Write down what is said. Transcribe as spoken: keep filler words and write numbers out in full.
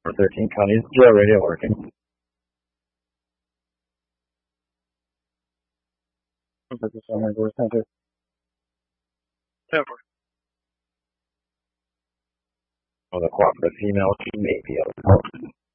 For thirteen counties, zero radio working. Center. Never. Oh, the cooperative female, she may be able to help.